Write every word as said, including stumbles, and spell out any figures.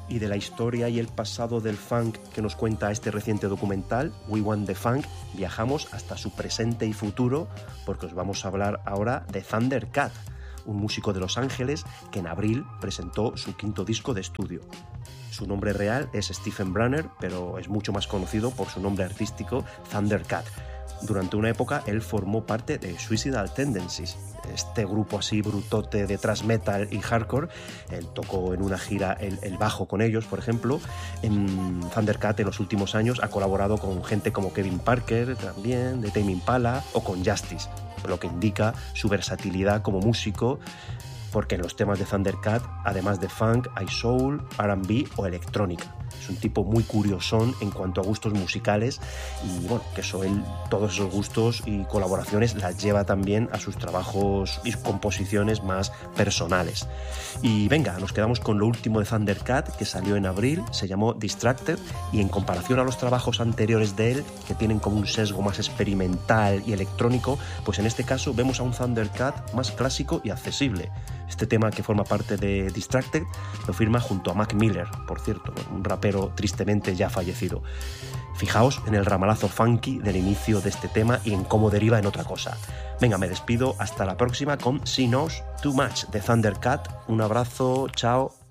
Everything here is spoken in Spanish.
Y de la historia y el pasado del funk que nos cuenta este reciente documental, We Want the Funk, viajamos hasta su presente y futuro, porque os vamos a hablar ahora de Thundercat, un músico de Los Ángeles que en abril presentó su quinto disco de estudio. Su nombre real es Stephen Brunner, pero es mucho más conocido por su nombre artístico Thundercat. Durante una época él formó parte de Suicidal Tendencies, este grupo así brutote de thrash metal y hardcore. Él tocó en una gira el, el bajo con ellos, por ejemplo. En Thundercat en los últimos años ha colaborado con gente como Kevin Parker, también, de Tame Impala, o con Justice, lo que indica su versatilidad como músico, porque en los temas de Thundercat, además de funk, hay soul, R and B o electrónica. Es un tipo muy curiosón en cuanto a gustos musicales y bueno, que eso él, todos esos gustos y colaboraciones las lleva también a sus trabajos y composiciones más personales. Y venga, nos quedamos con lo último de Thundercat, que salió en abril, se llamó Distracted, y en comparación a los trabajos anteriores de él, que tienen como un sesgo más experimental y electrónico, pues en este caso vemos a un Thundercat más clásico y accesible. Este tema, que forma parte de Distracted, lo firma junto a Mac Miller, por cierto, un rapero tristemente ya fallecido. Fijaos en el ramalazo funky del inicio de este tema y en cómo deriva en otra cosa. Venga, me despido, hasta la próxima con She Knows Too Much de Thundercat. Un abrazo, chao.